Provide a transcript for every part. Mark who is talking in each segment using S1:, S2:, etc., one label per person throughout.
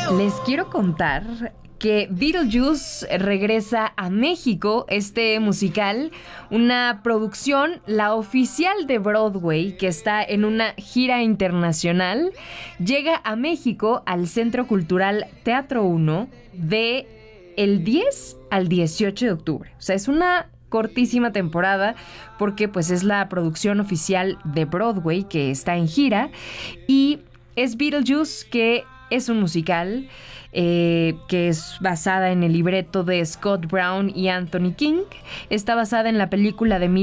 S1: Les quiero contar que Beetlejuice regresa a México, este musical, una producción, la oficial de Broadway, que está en una gira internacional, llega a México al Centro Cultural Teatro 1 de el 10 al 18 de octubre. O sea, es una cortísima temporada porque pues es la producción oficial de Broadway que está en gira y es Beetlejuice, que es un musical que es basada en el libreto de Scott Brown y Anthony King. Está basada en la película de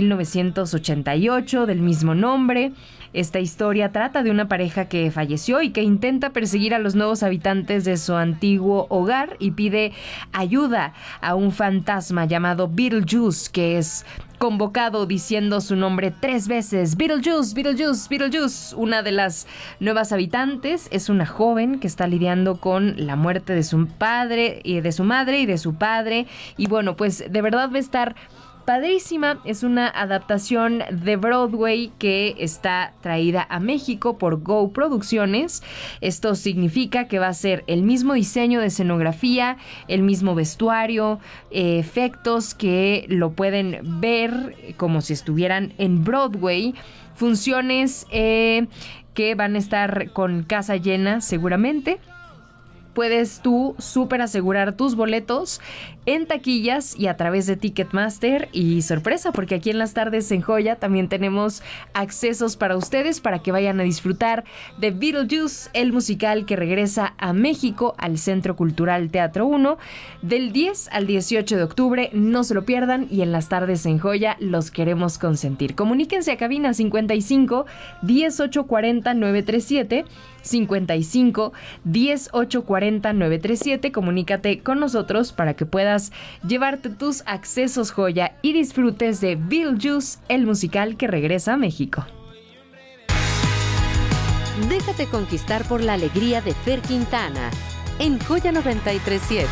S1: 1988 del mismo nombre. Esta historia trata de una pareja que falleció y que intenta perseguir a los nuevos habitantes de su antiguo hogar y pide ayuda a un fantasma llamado Beetlejuice, que es convocado diciendo su nombre 3 veces. Beetlejuice, Beetlejuice, Beetlejuice. Una de las nuevas habitantes es una joven que está lidiando con la muerte de su padre y de su madre y de su padre. Y bueno, pues de verdad va a estar padrísima. Es una adaptación de Broadway que está traída a México por Go Producciones. Esto significa que va a ser el mismo diseño de escenografía, el mismo vestuario, efectos que lo pueden ver como si estuvieran en Broadway. Funciones que van a estar con casa llena seguramente. Puedes tú súper asegurar tus boletos en taquillas y a través de Ticketmaster. Y sorpresa, porque aquí en Las Tardes en Joya también tenemos accesos para ustedes para que vayan a disfrutar de Beetlejuice, el musical que regresa a México al Centro Cultural Teatro 1 del 10 al 18 de octubre. No se lo pierdan y en Las Tardes en Joya los queremos consentir. Comuníquense a cabina 55 1840 937 55 1840 937. Comunícate con nosotros para que puedas llevarte tus accesos joya y disfrutes de Beetlejuice, el musical que regresa a México.
S2: Déjate conquistar por la alegría de Fer Quintana en Joya 93.7.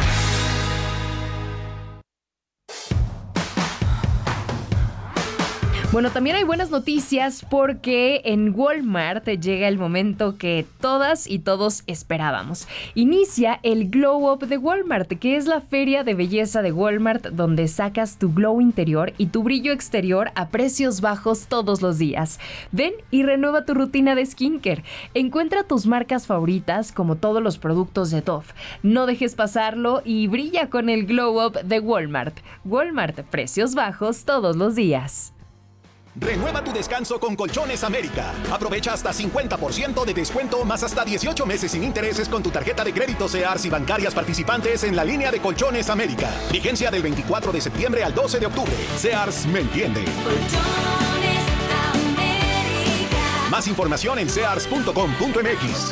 S1: Bueno, también hay buenas noticias porque en Walmart llega el momento que todas y todos esperábamos. Inicia el Glow Up de Walmart, que es la feria de belleza de Walmart donde sacas tu glow interior y tu brillo exterior a precios bajos todos los días. Ven y renueva tu rutina de skincare. Encuentra tus marcas favoritas como todos los productos de Dove. No dejes pasarlo y brilla con el Glow Up de Walmart. Walmart, precios bajos todos los días.
S3: Renueva tu descanso con Colchones América. Aprovecha hasta 50% de descuento más hasta 18 meses sin intereses con tu tarjeta de crédito Sears y bancarias participantes en la línea de Colchones América. Vigencia del 24 de septiembre al 12 de octubre. Sears me entiende.
S4: Colchones América.
S3: Más información en sears.com.mx.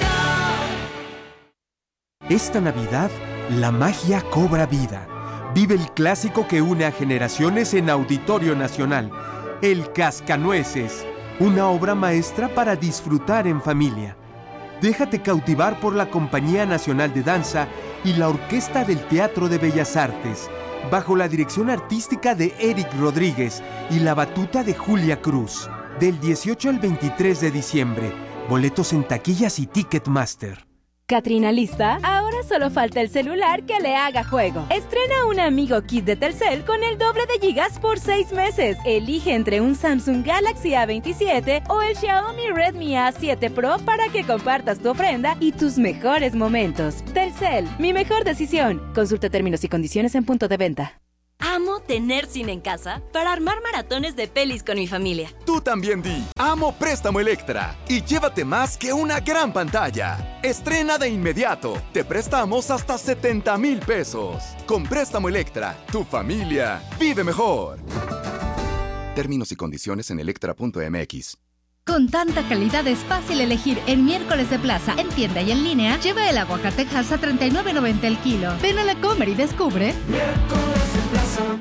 S5: Esta Navidad, la magia cobra vida. Vive el clásico que une a generaciones en Auditorio Nacional. El Cascanueces, una obra maestra para disfrutar en familia. Déjate cautivar por la Compañía Nacional de Danza y la Orquesta del Teatro de Bellas Artes, bajo la dirección artística de Eric Rodríguez y la batuta de Julia Cruz. Del 18 al 23 de diciembre. Boletos en taquillas y Ticketmaster.
S6: ¿Catrina lista? Ahora solo falta el celular que le haga juego. Estrena un Amigo Kit de Telcel con el doble de gigas por 6 meses. Elige entre un Samsung Galaxy A27 o el Xiaomi Redmi A7 Pro para que compartas tu ofrenda y tus mejores momentos. Telcel, mi mejor decisión. Consulta términos y condiciones en punto de venta.
S7: Amo tener cine en casa para armar maratones de pelis con mi familia.
S8: Tú también di, amo Préstamo Electra y llévate más que una gran pantalla. Estrena de inmediato, te prestamos hasta 70,000 pesos. Con Préstamo Electra, tu familia vive mejor. Términos y condiciones en electra.mx.
S9: Con tanta calidad es fácil elegir en Miércoles de Plaza, en tienda y en línea. Lleva el aguacatejas a $39.90 el kilo. Ven a la Comer y descubre
S4: Miércoles de Plaza.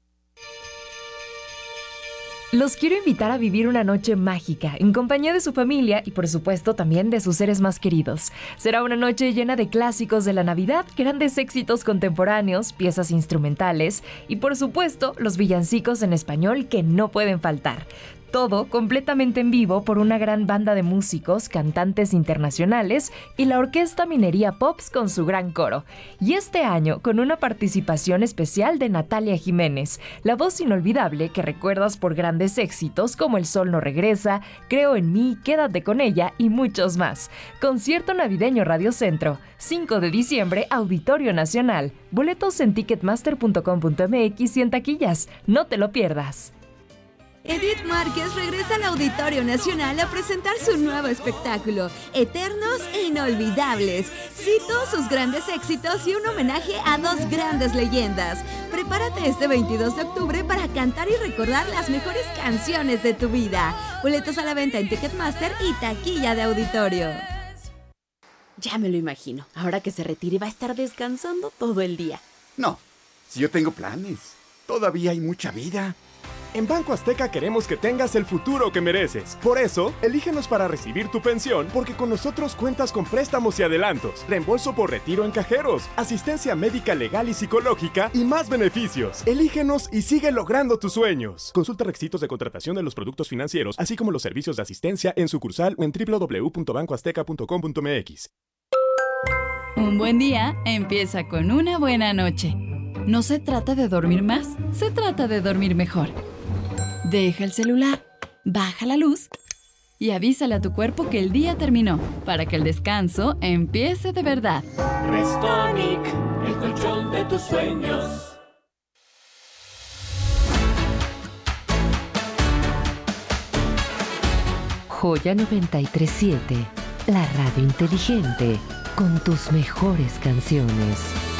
S1: Los quiero invitar a vivir una noche mágica en compañía de su familia y por supuesto también de sus seres más queridos. Será una noche llena de clásicos de la Navidad, grandes éxitos contemporáneos, piezas instrumentales y por supuesto los villancicos en español que no pueden faltar. Todo completamente en vivo por una gran banda de músicos, cantantes internacionales y la Orquesta Minería Pops con su gran coro. Y este año con una participación especial de Natalia Jiménez, la voz inolvidable que recuerdas por grandes éxitos como El Sol No Regresa, Creo en Mí, Quédate con Ella y muchos más. Concierto navideño Radio Centro, 5 de diciembre, Auditorio Nacional. Boletos en ticketmaster.com.mx y en taquillas. No te lo pierdas.
S10: Edith Márquez regresa al Auditorio Nacional a presentar su nuevo espectáculo, Eternos e Inolvidables. Cito sus grandes éxitos y un homenaje a dos grandes leyendas. Prepárate este 22 de octubre para cantar y recordar las mejores canciones de tu vida. Boletos a la venta en Ticketmaster y taquilla de auditorio.
S11: Ya me lo imagino. Ahora que se retire va a estar descansando todo el día.
S12: No, si yo tengo planes. Todavía hay mucha vida.
S13: En Banco Azteca queremos que tengas el futuro que mereces. Por eso, elígenos para recibir tu pensión, porque con nosotros cuentas con préstamos y adelantos, reembolso por retiro en cajeros, asistencia médica legal y psicológica y más beneficios. Elígenos y sigue logrando tus sueños. Consulta requisitos de contratación de los productos financieros, así como los servicios de asistencia en sucursal o en www.bancoazteca.com.mx.
S14: Un buen día empieza con una buena noche. No se trata de dormir más, se trata de dormir mejor. Deja el celular, baja la luz y avísale a tu cuerpo que el día terminó, para que el descanso empiece de verdad.
S4: Restonic, el colchón de tus sueños.
S2: Joya 93.7, la radio inteligente, con tus mejores canciones.